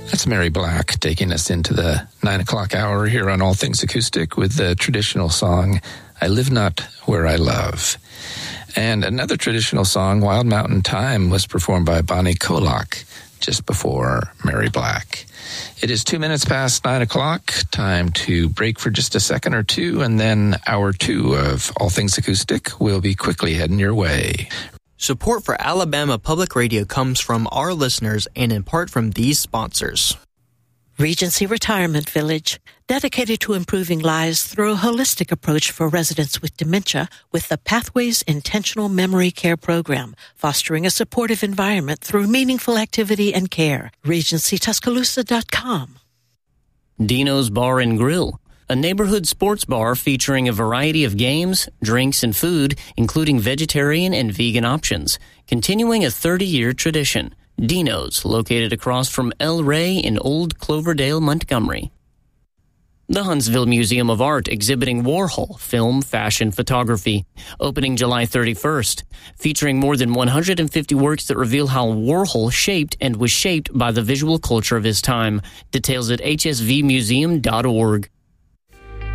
That's Mary Black taking us into the 9 o'clock hour here on All Things Acoustic with the traditional song, I Live Not Where I Love. And another traditional song, Wild Mountain Thyme, was performed by Bonnie Kolak just before Mary Black. It is 2 minutes past 9 o'clock. Time to break for just a second or two, and then hour 2 of All Things Acoustic will be quickly heading your way. Support for Alabama Public Radio comes from our listeners and in part from these sponsors. Regency Retirement Village, dedicated to improving lives through a holistic approach for residents with dementia with the Pathways Intentional Memory Care Program, fostering a supportive environment through meaningful activity and care. RegencyTuscaloosa.com. Dino's Bar and Grill, a neighborhood sports bar featuring a variety of games, drinks, and food, including vegetarian and vegan options, continuing a 30-year tradition. Dino's, located across from El Rey in Old Cloverdale, Montgomery. The Huntsville Museum of Art exhibiting Warhol, film, fashion, photography, opening July 31st, featuring more than 150 works that reveal how Warhol shaped and was shaped by the visual culture of his time. Details at hsvmuseum.org.